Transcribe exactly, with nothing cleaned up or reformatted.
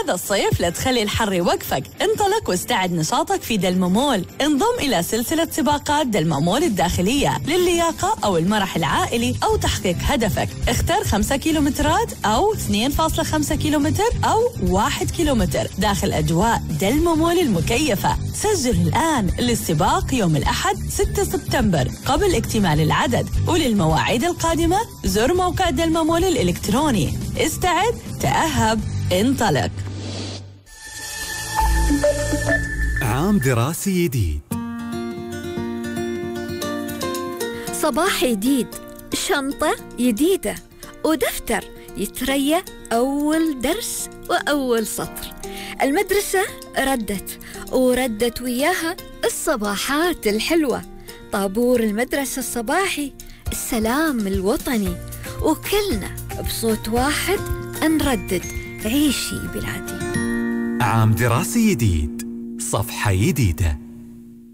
هذا الصيف لا تخلي الحر يوقفك، انطلق واستعد نشاطك في دلمامول. انضم إلى سلسلة سباقات دلمامول الداخلية للياقة أو المرح العائلي أو تحقيق هدفك. اختر خمسة كيلومترات أو اثنين فاصلة خمسة كيلومتر أو واحد كيلومتر داخل أجواء دلمامول المكيفة. سجل الآن للسباق يوم الأحد ستة سبتمبر قبل اكتمال العدد، وللمواعيد القادمة زر موقع دلمامول الإلكتروني. استعد، تأهب، انطلق. عام دراسي جديد، صباح جديد، شنطة جديدة، ودفتر يتريى أول درس وأول سطر. المدرسة ردت وردت وياها الصباحات الحلوة، طابور المدرسة الصباحي، السلام الوطني، وكلنا بصوت واحد نردد عيشي بلادي. عام دراسي جديد، صفحة جديدة.